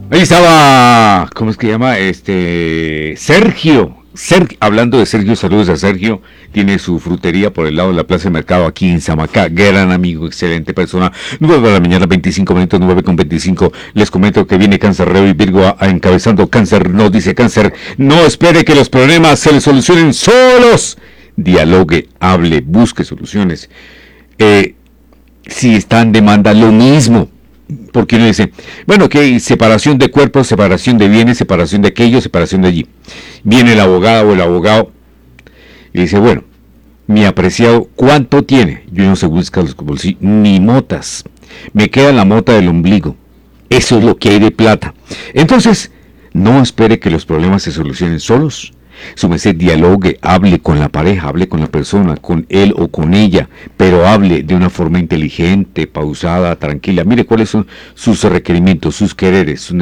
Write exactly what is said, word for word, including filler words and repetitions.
Ahí estaba, ¿cómo es que llama? Este, Sergio. Ser, hablando de Sergio, saludos a Sergio. Tiene su frutería por el lado de la Plaza de Mercado aquí en Samacá. Gran amigo, excelente persona. nueve de la mañana, veinticinco minutos, nueve con veinticinco. Les comento que viene Cáncer, Leo y Virgo a, a encabezando Cáncer. No dice Cáncer, no espere que los problemas se le solucionen solos. Dialogue, hable, busque soluciones. Eh, si está en demanda, lo mismo. Porque uno dice, bueno, que hay separación de cuerpos, separación de bienes, separación de aquello, separación de allí. Viene el abogado o el abogado y dice, bueno, mi apreciado, ¿cuánto tiene? Yo no sé buscar los bolsillos, ni motas. Me queda la mota del ombligo. Eso es lo que hay de plata. Entonces, no espere que los problemas se solucionen solos. Su merced dialogue, hable con la pareja, hable con la persona, con él o con ella, pero hable de una forma inteligente, pausada, tranquila. Mire cuáles son sus requerimientos, sus quereres, sus